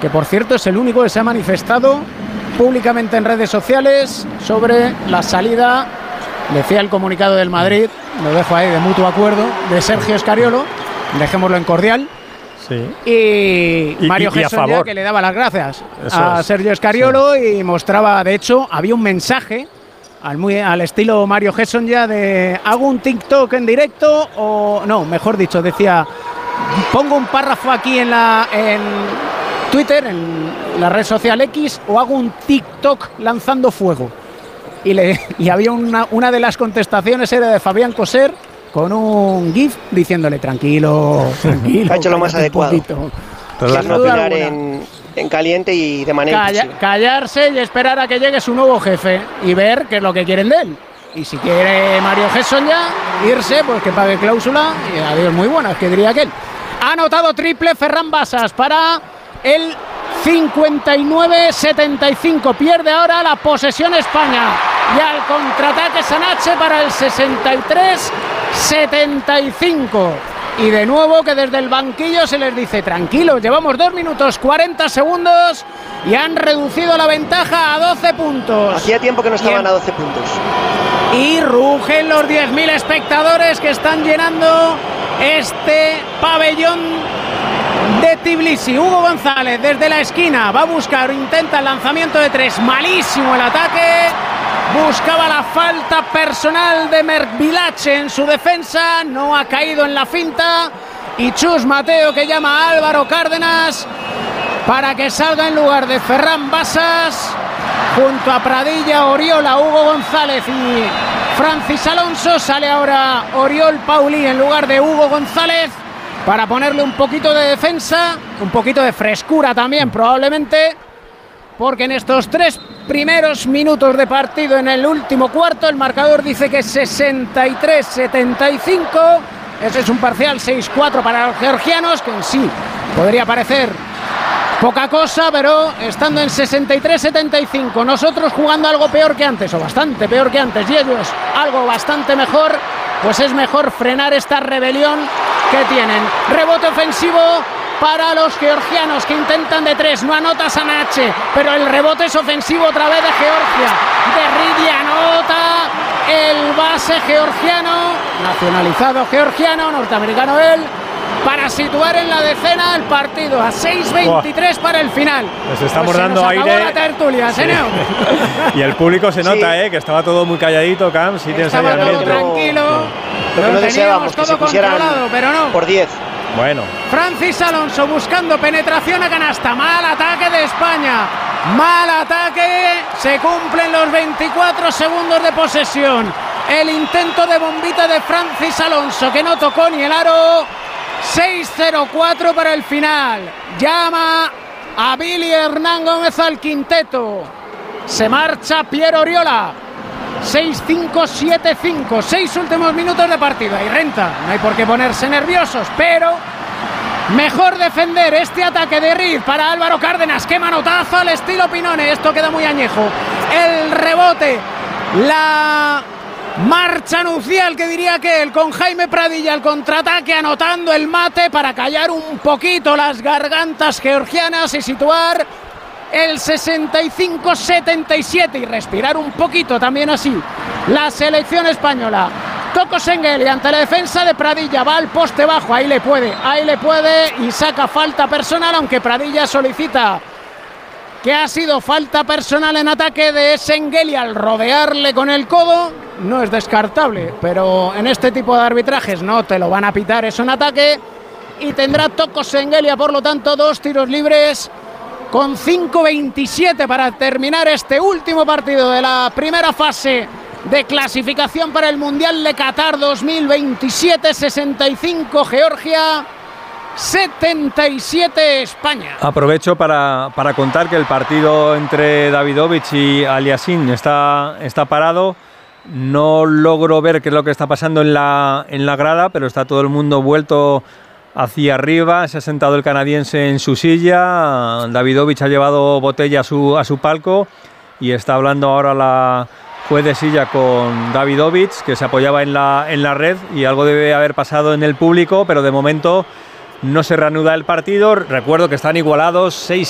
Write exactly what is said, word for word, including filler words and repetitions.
que por cierto es el único que se ha manifestado públicamente en redes sociales sobre la salida, decía el comunicado del Madrid, lo dejo ahí de mutuo acuerdo, de Sergio Scariolo, dejémoslo en cordial. Sí. Y, y Mario Gesson ya que le daba las gracias Eso a es. Sergio Scariolo, sí. Y mostraba, de hecho, había un mensaje al, muy, al estilo Mario Gesson ya de hago un TikTok en directo o no, mejor dicho, decía pongo un párrafo aquí en la en Twitter, en la red social X, o hago un TikTok lanzando fuego. Y, le, y había una, una de las contestaciones era de Fabián Coser con un GIF diciéndole tranquilo, tranquilo. Ha hecho lo más adecuado. Sin duda en, en caliente y de manera Calla, callarse y esperar a que llegue su nuevo jefe y ver qué es lo que quieren de él. Y si quiere Mario Gesson ya irse, pues que pague cláusula y adiós muy buenas, que diría aquel. Ha anotado triple Ferran Bassas para el cincuenta y nueve setenta y cinco. Pierde ahora la posesión España. Y al contraataque Sanache para el sesenta y tres setenta y cinco. Y de nuevo que desde el banquillo se les dice tranquilos, llevamos dos minutos cuarenta segundos y han reducido la ventaja a doce puntos. Hacía tiempo que no estaban a doce puntos. Y rugen los diez mil espectadores que están llenando este pabellón de Tbilisi. Hugo González desde la esquina va a buscar, intenta el lanzamiento de tres, malísimo el ataque. Buscaba la falta personal de Merkvilache en su defensa, no ha caído en la finta. Y Chus Mateo que llama a Álvaro Cárdenas para que salga en lugar de Ferran Bassas. Junto a Pradilla, Oriola, Hugo González y Francis Alonso. Sale ahora Oriol Pauli en lugar de Hugo González para ponerle un poquito de defensa, un poquito de frescura también probablemente, porque en estos tres primeros minutos de partido en el último cuarto el marcador dice que es sesenta y tres setenta y cinco. Ese es un parcial seis cuatro para los georgianos, que en sí podría parecer poca cosa, pero estando en sesenta y tres setenta y cinco, nosotros jugando algo peor que antes, o bastante peor que antes, y ellos algo bastante mejor, pues es mejor frenar esta rebelión que tienen. Rebote ofensivo para los georgianos que intentan de tres, no anota Sanache, pero el rebote es ofensivo otra vez de Georgia. Derridi anota el base georgiano, nacionalizado georgiano, norteamericano él, para situar en la decena el partido a seis veintitrés oh. para el final. Pues estamos pues dando se nos aire. La tertulia, sí. señor. Y el público se nota, sí. eh, que estaba todo muy calladito, Cam. Sí, estaba todo tranquilo. Lo que no deseábamos, todo que se pusieran pero no. por diez. Bueno. Francis Alonso buscando penetración a canasta. Mal ataque de España. Mal ataque. Se cumplen los veinticuatro segundos de posesión. El intento de bombita de Francis Alonso que no tocó ni el aro. seis cero cuatro para el final. Llama a Billy Hernán Gómez al quinteto. Se marcha Piero Oriola. seis cinco siete cinco. Seis últimos minutos de partido. Hay renta. No hay por qué ponerse nerviosos, pero mejor defender este ataque de Riz para Álvaro Cárdenas. Qué manotazo al estilo Pinone. Esto queda muy añejo. El rebote. La marcha nupcial, que diría que él, con Jaime Pradilla, el contraataque, anotando el mate para callar un poquito las gargantas georgianas y situar el sesenta y cinco setenta y siete y respirar un poquito también así la selección española. Toko Şengeli ante la defensa de Pradilla, va al poste bajo, ahí le puede, ahí le puede y saca falta personal, aunque Pradilla solicita que ha sido falta personal en ataque de Şengeli al rodearle con el codo. No es descartable, pero en este tipo de arbitrajes no te lo van a pitar eso en ataque, y tendrá Toko Şengeli, por lo tanto, dos tiros libres con cinco veintisiete para terminar este último partido de la primera fase de clasificación para el Mundial de Qatar dos mil veintisiete. Sesenta y cinco Georgia, setenta y siete España. Aprovecho para, para contar que el partido entre Davidovich y Aliassime está, está parado. No logro ver qué es lo que está pasando en la, en la grada, pero está todo el mundo vuelto hacia arriba. Se ha sentado el canadiense en su silla. Davidovich ha llevado botella a su, a su palco y está hablando ahora la juez de silla con Davidovich, que se apoyaba en la, en la red, y algo debe haber pasado en el público, pero de momento no se reanuda el partido. Recuerdo que están igualados seis